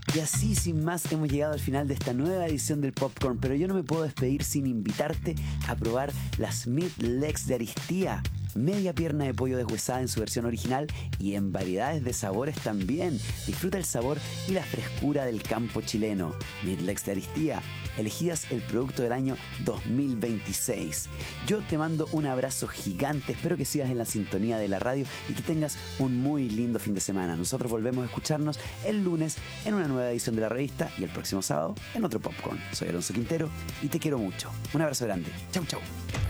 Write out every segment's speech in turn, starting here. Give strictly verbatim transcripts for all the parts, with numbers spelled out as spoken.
Y así, sin más, hemos llegado al final de esta nueva edición del Popcorn, pero yo no me puedo despedir sin invitarte a probar las Meat Legs de Aristía. Media pierna de pollo deshuesada en su versión original y en variedades de sabores también. Disfruta el sabor y la frescura del campo chileno. Meat Legs de Aristía, elegidas el producto del año dos mil veintiséis. Yo te mando un abrazo gigante, espero que sigas en la sintonía de la radio y que tengas un muy lindo fin de semana. Nosotros volvemos a escucharnos el lunes en una nueva edición de la revista y el próximo sábado en otro Popcorn. Soy Alonso Quintero y te quiero mucho. Un abrazo grande. Chau, chau.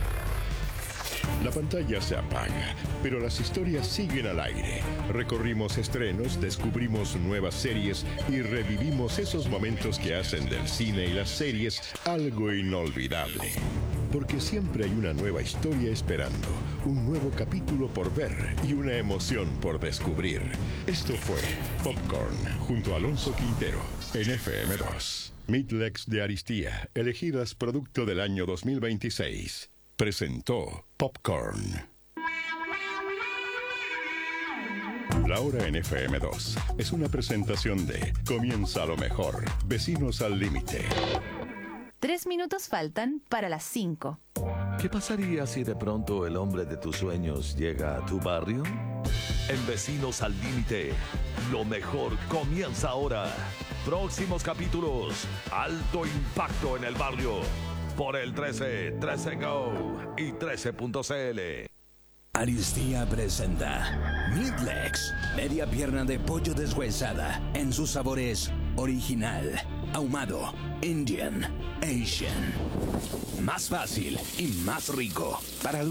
La pantalla se apaga, pero las historias siguen al aire. Recorrimos estrenos, descubrimos nuevas series y revivimos esos momentos que hacen del cine y las series algo inolvidable. Porque siempre hay una nueva historia esperando, un nuevo capítulo por ver y una emoción por descubrir. Esto fue Popcorn junto a Alonso Quintero en F M dos. Meat Legs de Aristía, elegidas producto del año dos mil veintiséis. Presentó Popcorn. La Hora en F M dos es una presentación de Comienza lo mejor, Vecinos al Límite. Tres minutos faltan para las cinco. ¿Qué pasaría si de pronto el hombre de tus sueños llega a tu barrio? En Vecinos al Límite, lo mejor comienza ahora. Próximos capítulos, alto impacto en el barrio. Por el trece, trece Go y trece punto c l. Aristía presenta Meat Legs, media pierna de pollo deshuesada en sus sabores original, ahumado, Indian, Asian. Más fácil y más rico para